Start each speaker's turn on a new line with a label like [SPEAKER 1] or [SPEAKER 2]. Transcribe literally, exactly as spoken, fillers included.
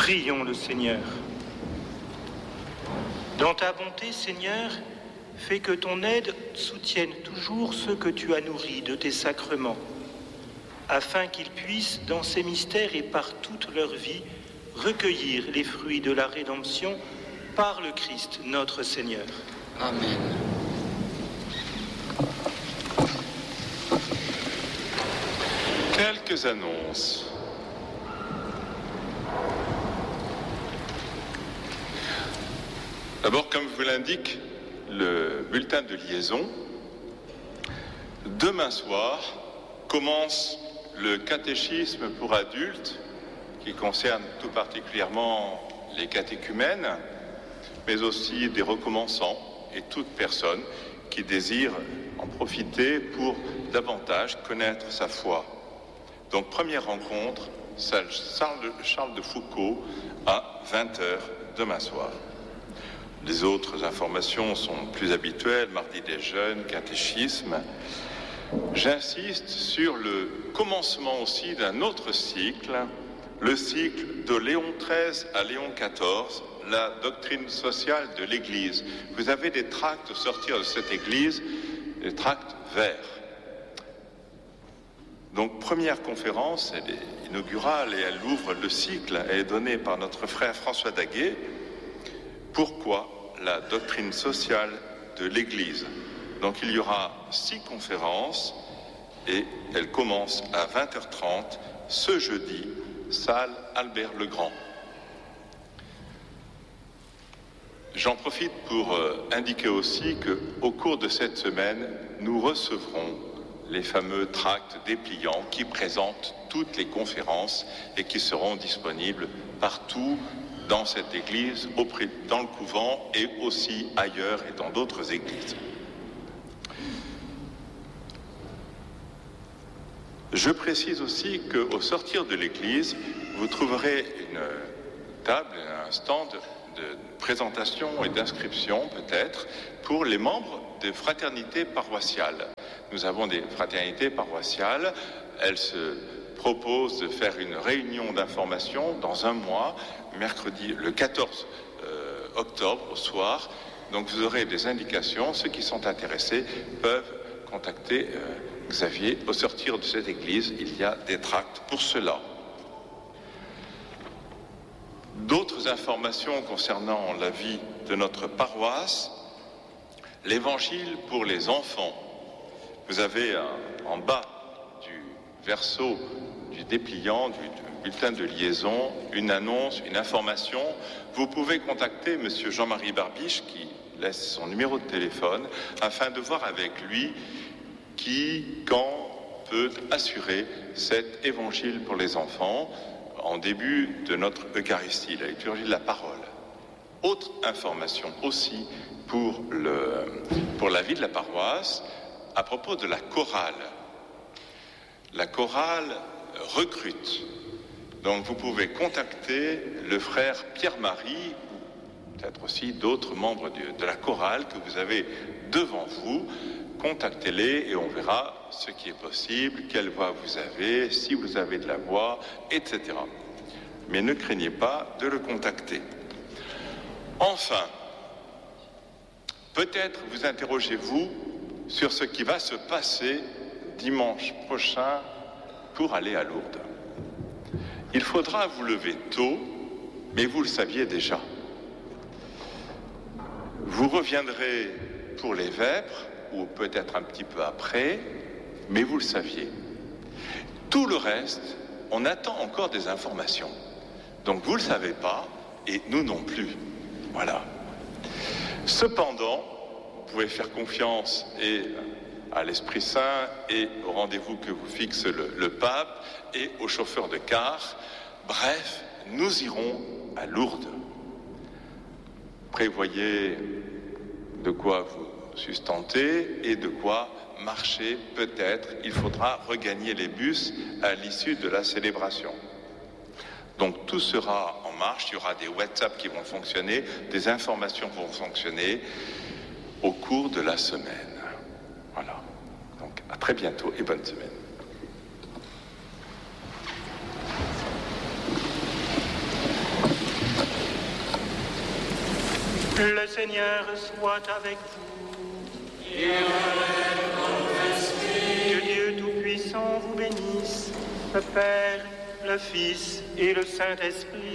[SPEAKER 1] Prions le Seigneur. Dans ta bonté, Seigneur, fais que ton aide soutienne toujours ceux que tu as nourris de tes sacrements, afin qu'ils puissent, dans ces mystères et par toute leur vie, recueillir les fruits de la rédemption par le Christ notre Seigneur.
[SPEAKER 2] Amen.
[SPEAKER 3] Quelques annonces. D'abord, comme vous l'indique le bulletin de liaison, demain soir commence le catéchisme pour adultes qui concerne tout particulièrement les catéchumènes, mais aussi des recommençants et toute personne qui désire en profiter pour davantage connaître sa foi. Donc, première rencontre, salle Charles de Foucauld à vingt heures demain soir. Les autres informations sont plus habituelles, mardi des jeunes, catéchisme. J'insiste sur le commencement aussi d'un autre cycle, le cycle de Léon treize à Léon quatorze, la doctrine sociale de l'Église. Vous avez des tracts au sortir de cette Église, des tracts verts. Donc, première conférence, elle est inaugurale et elle ouvre le cycle. Elle est donnée par notre frère François Daguet. Pourquoi la doctrine sociale de l'Église? Donc, il y aura six conférences et elles commencent à vingt heures trente ce jeudi, salle Albert le Grand. J'en profite pour euh, indiquer aussi qu'au cours de cette semaine, nous recevrons les fameux tracts dépliants qui présentent toutes les conférences et qui seront disponibles partout dans cette église, dans le couvent et aussi ailleurs et dans d'autres églises. Je précise aussi qu'au sortir de l'église, vous trouverez une table, un stand de présentation et d'inscription peut-être pour les membres des fraternités paroissiales. Nous avons des fraternités paroissiales, elles se proposent de faire une réunion d'information dans un mois, mercredi le quatorze octobre au soir. Donc vous aurez des indications, ceux qui sont intéressés peuvent contacter euh, Xavier. Au sortir de cette église, il y a des tracts pour cela. D'autres informations concernant la vie de notre paroisse, l'évangile pour les enfants. Vous avez euh, en bas du verso du dépliant, du, du bulletin de liaison, une annonce, une information. Vous pouvez contacter monsieur Jean-Marie Barbiche qui laisse son numéro de téléphone afin de voir avec lui qui, quand peut assurer cet évangile pour les enfants en début de notre Eucharistie, la liturgie de la parole. Autre information aussi pour, le, pour la vie de la paroisse, à propos de la chorale. La chorale recrute. Donc vous pouvez contacter le frère Pierre-Marie, ou peut-être aussi d'autres membres de, de la chorale que vous avez devant vous. Contactez-les et on verra ce qui est possible, quelle voix vous avez, si vous avez de la voix, et cetera. Mais ne craignez pas de le contacter. Enfin, peut-être vous interrogez-vous sur ce qui va se passer dimanche prochain pour aller à Lourdes. Il faudra vous lever tôt, mais vous le saviez déjà. Vous reviendrez pour les vêpres, ou peut-être un petit peu après, mais vous le saviez. Tout le reste, on attend encore des informations. Donc vous ne le savez pas, et nous non plus. Voilà. Cependant, vous pouvez faire confiance et à l'Esprit Saint et au rendez-vous que vous fixe le, le pape et au chauffeur de car. Bref, nous irons à Lourdes. Prévoyez de quoi vous sustenter et de quoi marcher peut-être. Il faudra regagner les bus à l'issue de la célébration. Donc tout sera en marche, il y aura des WhatsApp qui vont fonctionner, des informations vont fonctionner au cours de la semaine. Voilà. Donc à très bientôt et bonne semaine.
[SPEAKER 1] Le Seigneur soit avec vous.
[SPEAKER 2] Et avec votre esprit.
[SPEAKER 1] Que Dieu Tout-Puissant vous bénisse, le Père, le Fils et le Saint-Esprit.